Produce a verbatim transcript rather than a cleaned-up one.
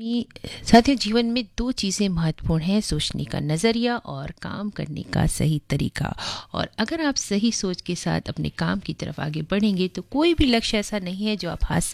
मी साथियों, जीवन में दो चीज़ें महत्वपूर्ण हैं, सोचने का नज़रिया और काम करने का सही तरीका। और अगर आप सही सोच के साथ अपने काम की तरफ आगे बढ़ेंगे तो कोई भी लक्ष्य ऐसा नहीं है जो आप हाथ से